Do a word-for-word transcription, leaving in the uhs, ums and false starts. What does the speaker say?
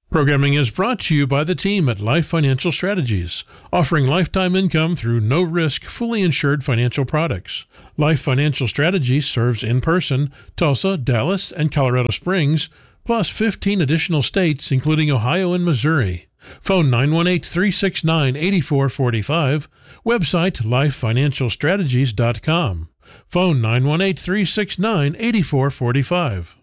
Programming is brought to you by the team at Life Financial Strategies, offering lifetime income through no-risk, fully insured financial products. Life Financial Strategies serves in person Tulsa, Dallas, and Colorado Springs, plus fifteen additional states, including Ohio and Missouri. Phone nine one eight, three six nine, eight four four five. Website life financial strategies dot com. Phone nine one eight, three six nine, eight four four five.